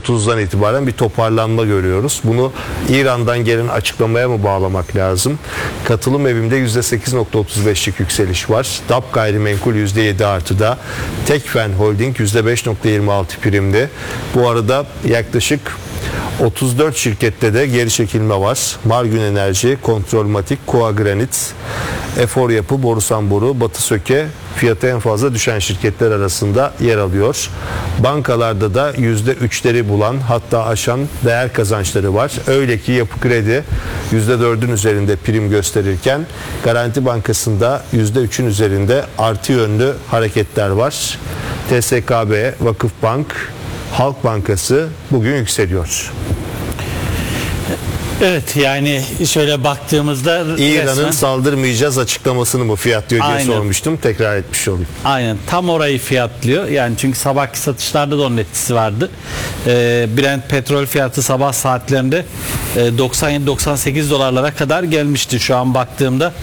%30'dan itibaren bir toparlanma görüyoruz. Bunu İran'dan gelen açıklamaya mı bağlamak lazım? Katılım evimde %8.35'lik yükseliş var. DAP gayrimenkul %7 artıda. Tekfen Holding %5.26 primli. Bu arada yaklaşık 34 şirkette de geri çekilme var. Margün Enerji, Kontrolmatik, Koagranit, Efor Yapı, Borusan Boru, Batı Söke fiyatı en fazla düşen şirketler arasında yer alıyor. Bankalarda da %3'leri bulan, hatta aşan değer kazançları var. Öyle ki Yapı Kredi %4'ün üzerinde prim gösterirken Garanti Bankası'nda %3'ün üzerinde artı yönlü hareketler var. TSKB, Vakıfbank, Halk Bankası bugün yükseliyor. Evet, yani şöyle baktığımızda İran'ın saldırmayacağız açıklamasını mı fiyatlıyor diye sormuştum. Tekrar etmiş olayım. Aynen, tam orayı fiyatlıyor. Yani çünkü sabahki satışlarda da onun etkisi vardı. Brent petrol fiyatı sabah saatlerinde 97-98 dolarlara kadar gelmişti. Şu an baktığımda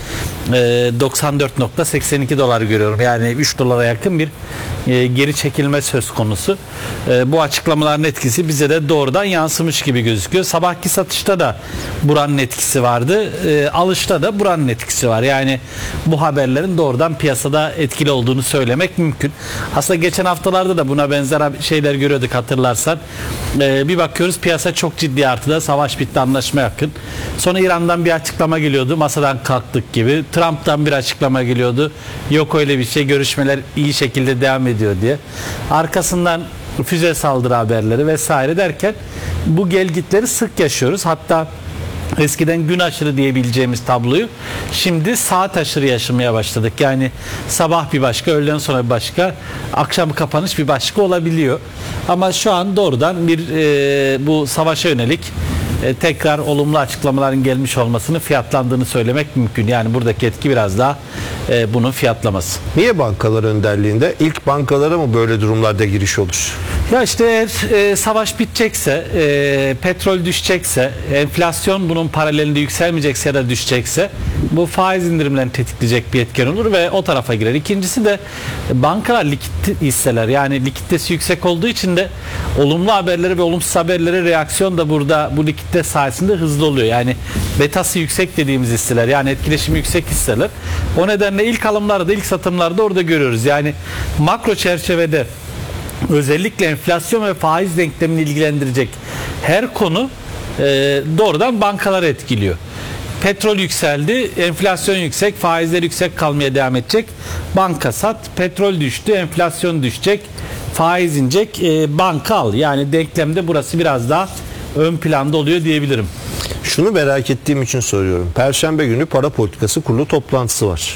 94.82 dolar görüyorum. Yani 3 dolara yakın bir geri çekilme söz konusu. Bu açıklamaların etkisi bize de doğrudan yansımış gibi gözüküyor. Sabahki satışta da buranın etkisi vardı. Alışta da buranın etkisi var. Yani bu haberlerin doğrudan piyasada etkili olduğunu söylemek mümkün. Aslında geçen haftalarda da buna benzer şeyler görüyorduk, hatırlarsan. Bir bakıyoruz piyasa çok ciddi artıda. Savaş bitti, anlaşma yakın. Sonra İran'dan bir açıklama geliyordu. Masadan kalktık gibi. Trump'tan bir açıklama geliyordu. Yok öyle bir şey, görüşmeler iyi şekilde devam ediyor diye. Arkasından füze saldırı haberleri vesaire derken bu gelgitleri sık yaşıyoruz. Hatta eskiden gün aşırı diyebileceğimiz tabloyu şimdi saat aşırı yaşamaya başladık. Yani sabah bir başka, öğleden sonra bir başka, akşam kapanış bir başka olabiliyor. Ama şu an doğrudan bir bu savaşa yönelik tekrar olumlu açıklamaların gelmiş olmasını, fiyatlandığını söylemek mümkün. Yani buradaki etki biraz daha bunun fiyatlaması. Niye bankalar önderliğinde? İlk bankalara mı böyle durumlarda giriş olur? Ya işte eğer savaş bitecekse, petrol düşecekse, enflasyon bunun paralelinde yükselmeyecekse ya da düşecekse bu faiz indirimlerini tetikleyecek bir etken olur ve o tarafa girer. İkincisi de bankalar likit hisseler, yani likiditesi yüksek olduğu için de olumlu haberleri ve olumsuz haberlere reaksiyon da burada bu likidite sayesinde hızlı oluyor. Yani betası yüksek dediğimiz hisseler, yani etkileşimi yüksek hisseler. O nedenle ilk alımlarda, ilk satımlarda orada görüyoruz. Yani makro çerçevede özellikle enflasyon ve faiz denklemini ilgilendirecek her konu doğrudan bankaları etkiliyor. Petrol yükseldi, enflasyon yüksek, faizler yüksek kalmaya devam edecek. Banka sat, petrol düştü, enflasyon düşecek, faiz inecek, banka al. Yani denklemde burası biraz daha ön planda oluyor diyebilirim. Şunu merak ettiğim için soruyorum. Perşembe günü Para Politikası Kurulu toplantısı var.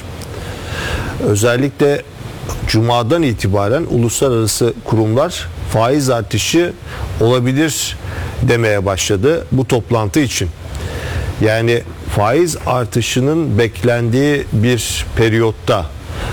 Özellikle Cuma'dan itibaren uluslararası kurumlar faiz artışı olabilir demeye başladı bu toplantı için. Yani faiz artışının beklendiği bir periyotta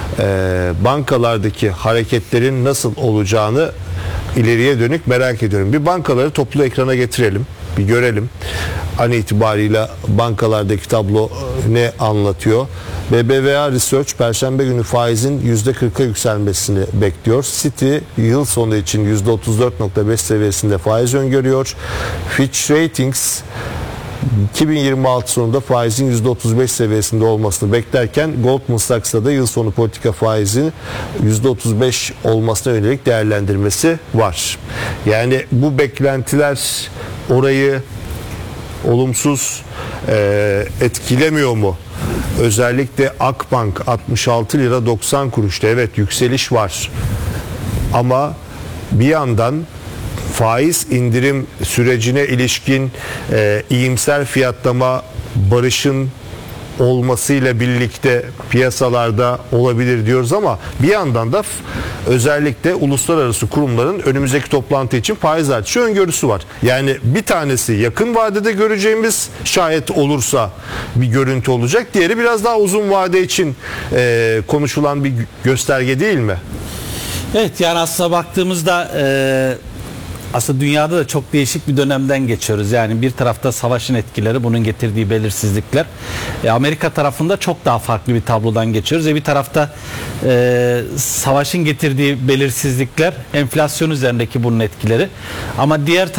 bankalardaki hareketlerin nasıl olacağını ileriye dönük merak ediyorum. Bir bankaları toplu ekrana getirelim, bir görelim. An itibariyle bankalardaki tablo ne anlatıyor? BBVA Research Perşembe günü faizin %40'a yükselmesini bekliyor. Citi yıl sonu için %34.5 seviyesinde faiz öngörüyor. Fitch Ratings 2026 sonunda faizin %35 seviyesinde olmasını beklerken Goldman Sachs'ta da yıl sonu politika faizin %35 olmasına yönelik değerlendirmesi var. Yani bu beklentiler orayı olumsuz etkilemiyor mu? Özellikle Akbank 66 lira 90 kuruşta, evet yükseliş var. Ama bir yandan faiz indirim sürecine ilişkin iyimser fiyatlama barışın olmasıyla birlikte piyasalarda olabilir diyoruz ama bir yandan da özellikle uluslararası kurumların önümüzdeki toplantı için faiz artışı öngörüsü var. Yani bir tanesi yakın vadede göreceğimiz, şayet olursa bir görüntü olacak. Diğeri biraz daha uzun vade için konuşulan bir gösterge değil mi? Evet, yani aslında baktığımızda aslında dünyada da çok değişik bir dönemden geçiyoruz. Yani bir tarafta savaşın etkileri, bunun getirdiği belirsizlikler. Amerika tarafında çok daha farklı bir tablodan geçiyoruz. Bir tarafta savaşın getirdiği belirsizlikler, enflasyon üzerindeki bunun etkileri. Ama diğer